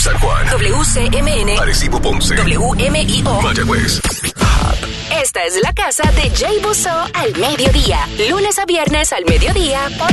San Juan. WCMN. Arecibo, Ponce. WMIO. Mayagüez. Esta es la casa de Jay Busso al mediodía. Lunes a viernes al mediodía.